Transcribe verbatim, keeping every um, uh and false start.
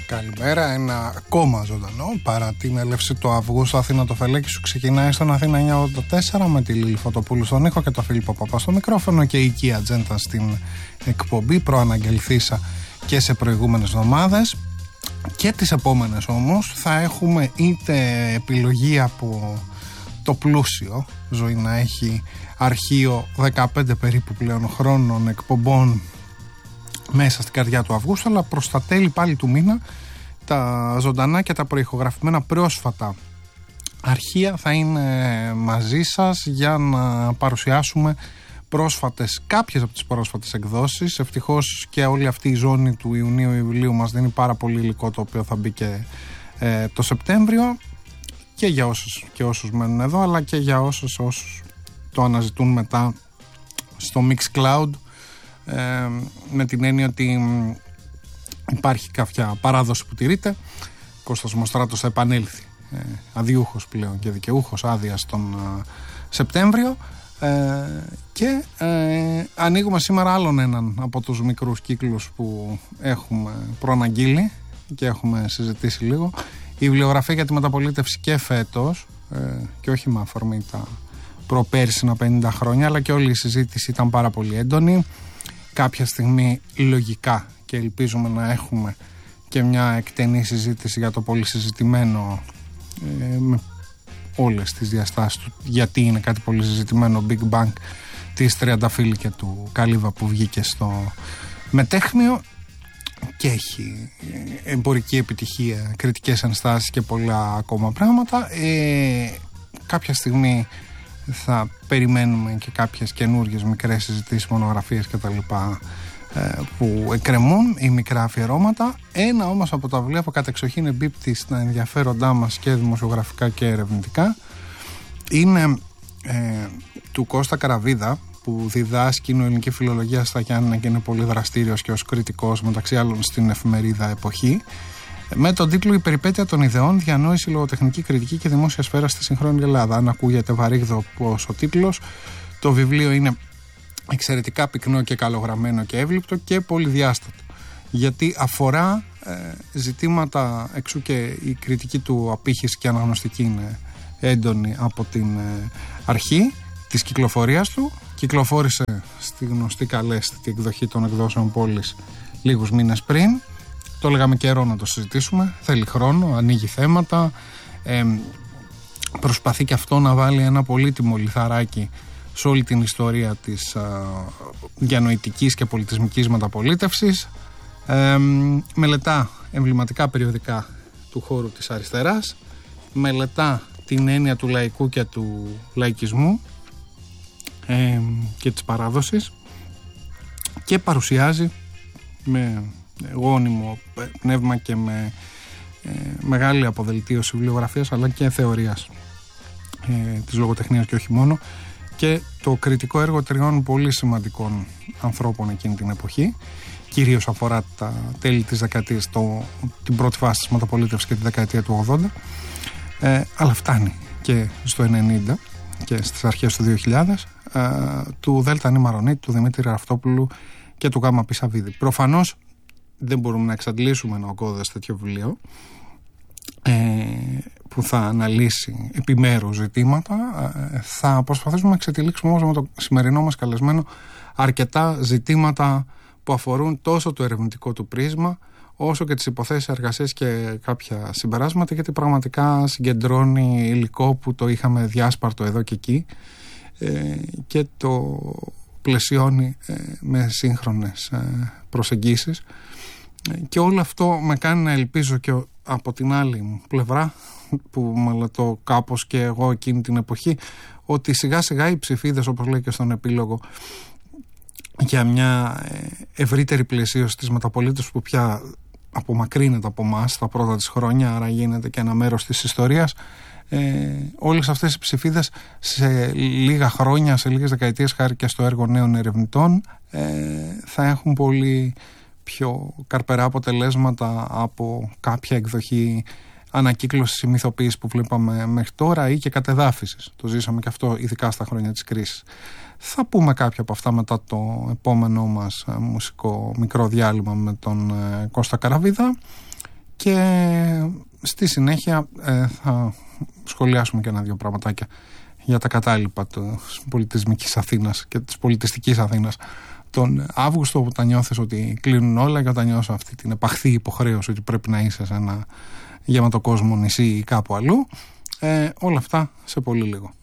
Καλημέρα, ένα ακόμα ζωντανό παρά την έλευση του Αυγούστου. Αθήνα το Φελέκι σου ξεκινάει στον Αθήνα εννιακόσια ογδόντα τέσσερα με τη Λίλη Φωτοπούλου στον ήχο και το Φίλιππο Παπά στο μικρόφωνο και η οικία ατζέντα στην εκπομπή. Προαναγγελθήσα και σε προηγούμενες εβδομάδες. Και τις επόμενες όμως θα έχουμε είτε επιλογή από το πλούσιο, ζωή να έχει αρχείο δεκαπέντε περίπου πλέον χρόνων εκπομπών μέσα στην καρδιά του Αυγούστου, αλλά προς τα τέλη πάλι του μήνα τα ζωντανά και τα προηχογραφημένα πρόσφατα αρχεία θα είναι μαζί σας για να παρουσιάσουμε πρόσφατες, κάποιες από τις πρόσφατες εκδόσεις. Ευτυχώς και όλη αυτή η ζώνη του Ιουνίου-Ιουλίου μας δίνει πάρα πολύ υλικό, το οποίο θα μπει και ε, το Σεπτέμβριο, και για όσους και όσους μένουν εδώ, αλλά και για όσους, όσους το αναζητούν μετά στο Mixcloud, ε, με την έννοια ότι υπάρχει κάποια παράδοση που τηρείται. Κώστας Μοστράτος θα επανέλθει ε, αδιούχος πλέον και δικαιούχος άδειας τον ε, Σεπτέμβριο. Ε, και ε, ανοίγουμε σήμερα άλλον έναν από τους μικρούς κύκλους που έχουμε προαναγγείλει και έχουμε συζητήσει λίγο. Η βιβλιογραφία για τη μεταπολίτευση και φέτος, ε, και όχι με αφορμή τα προπέρσινα πενήντα χρόνια, αλλά και όλη η συζήτηση ήταν πάρα πολύ έντονη. Κάποια στιγμή λογικά, και ελπίζουμε να έχουμε και μια εκτενή συζήτηση για το πολύ συζητημένο, ε, με όλες τις διαστάσεις του, γιατί είναι κάτι πολύ συζητημένο, Big Bang της Τριανταφύλλου και του Καλύβα, που βγήκε στο Μετέχμιο και έχει εμπορική επιτυχία, κριτικές ενστάσεις και πολλά ακόμα πράγματα. Ε, κάποια στιγμή θα περιμένουμε και κάποιες καινούργιες μικρές συζητήσεις, μονογραφίες κτλ. Που εκκρεμούν, ή μικρά αφιερώματα. Ένα όμως από τα βιβλία που κατεξοχήν εμπίπτει στα ενδιαφέροντά μας και δημοσιογραφικά και ερευνητικά είναι ε, του Κώστα Καραβίδα, που διδάσκει νοελληνική φιλολογία στα Γιάννενα και είναι πολύ δραστήριος και ως κριτικός, μεταξύ άλλων στην εφημερίδα Εποχή, με τον τίτλο «Η περιπέτεια των ιδεών, διανόηση, λογοτεχνική κριτική και δημόσια σφαίρα στη σύγχρονη Ελλάδα». Αν ακούγεται βαρύγδο ως ο τίτλος, το βιβλίο είναι εξαιρετικά πυκνό και καλογραμμένο και εύληπτο και πολυδιάστατο, γιατί αφορά ε, ζητήματα, εξού και η κριτική του απήχηση και αναγνωστική είναι έντονη από την ε, αρχή της κυκλοφορίας του. Κυκλοφόρησε στη γνωστή καλέσθητη εκδοχή των εκδόσεων Πόλης λίγους μήνες πριν. Το λέγαμε καιρό να το συζητήσουμε, θέλει χρόνο, ανοίγει θέματα, ε, προσπαθεί και αυτό να βάλει ένα πολύτιμο λιθαράκι σε όλη την ιστορία της α, διανοητικής και πολιτισμικής μεταπολίτευσης. Ε, μελετά εμβληματικά περιοδικά του χώρου της αριστεράς, μελετά την έννοια του λαϊκού και του λαϊκισμού ε, και της παράδοσης, και παρουσιάζει με γόνιμο πνεύμα και με ε, μεγάλη αποδελτίωση βιβλιογραφίας αλλά και θεωρίας ε, της λογοτεχνίας και όχι μόνο, και το κριτικό έργο τριών πολύ σημαντικών ανθρώπων εκείνη την εποχή. Κυρίως αφορά τα τέλη της δεκαετίας, το, την πρώτη φάση της μεταπολίτευσης και τη δεκαετία του ογδόντα, ε, αλλά φτάνει και στο ενενήντα και στις αρχές του δύο χιλιάδες, ε, του Δέλτα Νι Μαρονίτη, του Δημήτρη Ραφτόπουλου και του Γάμα Πισαβίδη. Προφανώς δεν μπορούμε να εξαντλήσουμε ένα ογκώδες τέτοιο βιβλίο ε, που θα αναλύσει επιμέρους ζητήματα. Ε, θα προσπαθήσουμε να εξετυλίξουμε όμως με το σημερινό μας καλεσμένο αρκετά ζητήματα που αφορούν τόσο το ερευνητικό του πρίσμα όσο και τις υποθέσεις εργασίας και κάποια συμπεράσματα, γιατί πραγματικά συγκεντρώνει υλικό που το είχαμε διάσπαρτο εδώ και εκεί ε, και το πλαισιώνει ε, με σύγχρονες ε, προσεγγίσεις, ε, και όλο αυτό με κάνει να ελπίζω και από την άλλη πλευρά, που μελετώ κάπως και εγώ εκείνη την εποχή, ότι σιγά σιγά οι ψηφίδες, όπως λέει και στον επίλογο, για μια ευρύτερη πλαισίωση της μεταπολίτευσης που πια απομακρύνεται από εμάς τα πρώτα της χρόνια, άρα γίνεται και ένα μέρος της ιστορίας, ε, όλες αυτές οι ψηφίδες σε λίγα χρόνια, σε λίγες δεκαετίες, χάρη και στο έργο νέων ερευνητών, ε, θα έχουν πολύ πιο καρπερά αποτελέσματα από κάποια εκδοχή ανακύκλωσης ή μυθοποίησης που βλέπαμε μέχρι τώρα, ή και κατεδάφισης. Το ζήσαμε και αυτό ειδικά στα χρόνια της κρίσης. Θα πούμε κάποια από αυτά μετά το επόμενό μας μουσικό μικρό διάλειμμα με τον Κώστα Καραβίδα, και στη συνέχεια ε, θα σχολιάσουμε και ένα-δύο πραγματάκια για τα κατάλοιπα της πολιτισμικής Αθήνας και της πολιτιστικής Αθήνας τον Αύγουστο, όταν νιώθεις ότι κλείνουν όλα και όταν νιώθεις αυτή την επαχθή υποχρέωση ότι πρέπει να είσαι σε ένα γεμάτο κόσμο νησί ή κάπου αλλού. Ε, όλα αυτά σε πολύ λίγο.